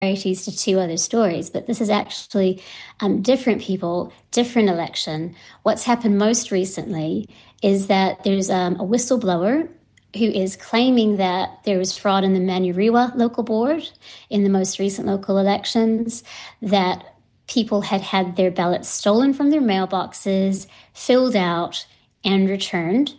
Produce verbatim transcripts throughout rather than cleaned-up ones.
similarities to two other stories, but this is actually um, different people, different election. What's happened most recently is that there's um, a whistleblower who is claiming that there was fraud in the Manurewa local board in the most recent local elections, that people had had their ballots stolen from their mailboxes, filled out, and returned.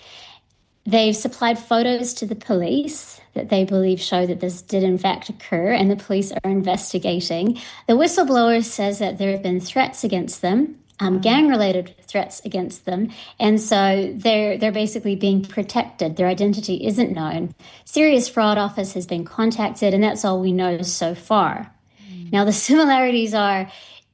They've supplied photos to the police that they believe show that this did in fact occur, and the police are investigating. The whistleblower says that there have been threats against them, um, gang-related threats against them, and so they're they're basically being protected. Their identity isn't known. Serious Fraud Office has been contacted, and that's all we know so far. Mm. Now, the similarities are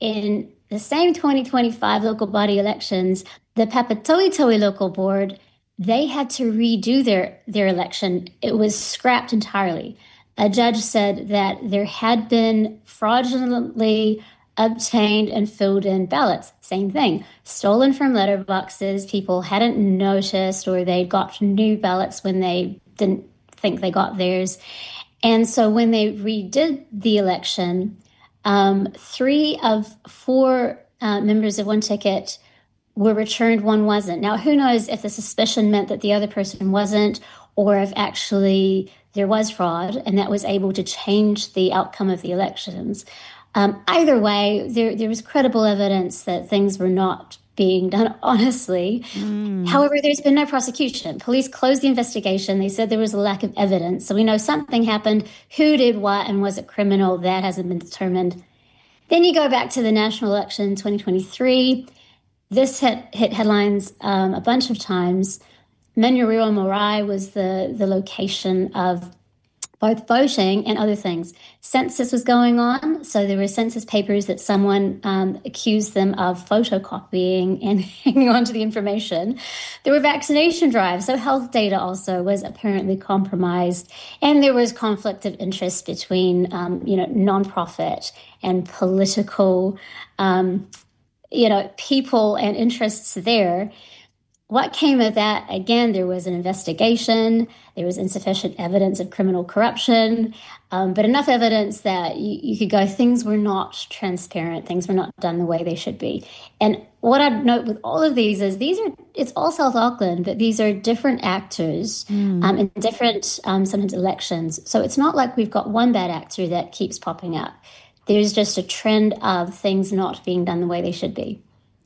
in the same twenty twenty-five local body elections, the Papatoetoe local board, they had to redo their, their election. It was scrapped entirely. A judge said that there had been fraudulently obtained and filled in ballots. Same thing, stolen from letterboxes. People hadn't noticed, or they got new ballots when they didn't think they got theirs. And so when they redid the election, um, three of four uh, members of one ticket were returned, one wasn't. Now, who knows if the suspicion meant that the other person wasn't, or if actually there was fraud and that was able to change the outcome of the elections. Um, either way, there, there was credible evidence that things were not being done honestly. Mm. However, there's been no prosecution. Police closed the investigation. They said there was a lack of evidence. So we know something happened. Who did what, and was it criminal? That hasn't been determined. Then you go back to the national election twenty twenty-three. This hit, hit headlines um, a bunch of times. Manurewa Marae was the, the location of both voting and other things. Census was going on, so there were census papers that someone um, accused them of photocopying and hanging on to the information. There were vaccination drives, so health data also was apparently compromised. And there was conflict of interest between, um, you know, nonprofit and political um you know, people and interests there. What came of that? Again, there was an investigation. There was insufficient evidence of criminal corruption, um, but enough evidence that you, you could go, things were not transparent. Things were not done the way they should be. And what I'd note with all of these is these are, it's all South Auckland, but these are different actors mm. um, in different, um, sometimes elections. So it's not like we've got one bad actor that keeps popping up. There's just a trend of things not being done the way they should be.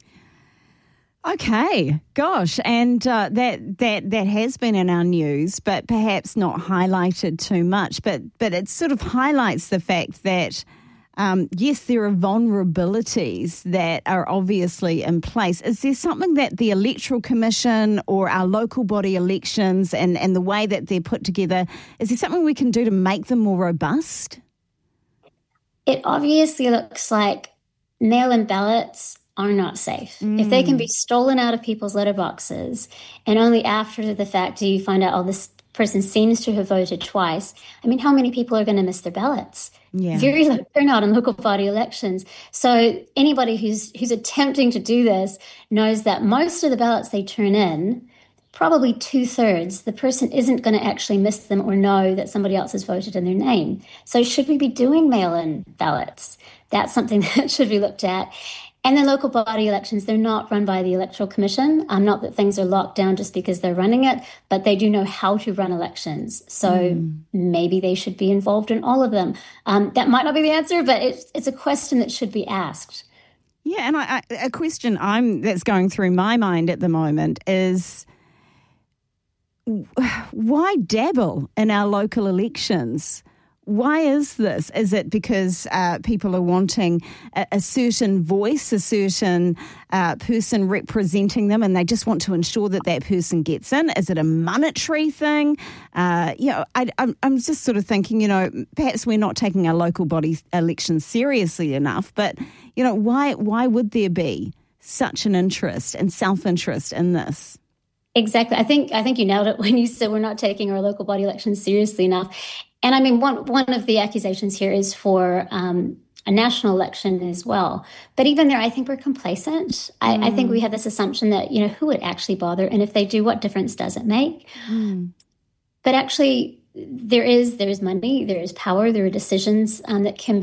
Okay, gosh, and uh, that that that has been in our news, but perhaps not highlighted too much. But but it sort of highlights the fact that um, yes, there are vulnerabilities that are obviously in place. Is there something that the Electoral Commission or our local body elections and and the way that they're put together, is there something we can do to make them more robust? It obviously looks like mail-in ballots are not safe. Mm. If they can be stolen out of people's letterboxes, and only after the fact do you find out, oh, this person seems to have voted twice. I mean, how many people are going to miss their ballots? Yeah. Very low turnout in local body elections. So anybody who's who's attempting to do this knows that most of the ballots they turn in, probably two-thirds, the person isn't going to actually miss them or know that somebody else has voted in their name. So should we be doing mail-in ballots? That's something that should be looked at. And then local body elections, they're not run by the Electoral Commission. Um, not that things are locked down just because they're running it, but they do know how to run elections. So mm. maybe they should be involved in all of them. Um, that might not be the answer, but it's, it's a question that should be asked. Yeah, and I, I, a question I'm that's going through my mind at the moment is, why dabble in our local elections? Why is this? Is it because uh, people are wanting a, a certain voice, a certain uh, person representing them, and they just want to ensure that that person gets in? Is it a monetary thing? Uh, you know, I, I'm, I'm just sort of thinking, you know, perhaps we're not taking our local body elections seriously enough, but, you know, why why would there be such an interest and self-interest in this? Exactly. I think I think you nailed it when you said we're not taking our local body elections seriously enough. And I mean, one one of the accusations here is for um, a national election as well. But even there, I think we're complacent. Mm. I, I think we have this assumption that, you know, who would actually bother? And if they do, what difference does it make? Mm. But actually, there is there is money, there is power, there are decisions um, that can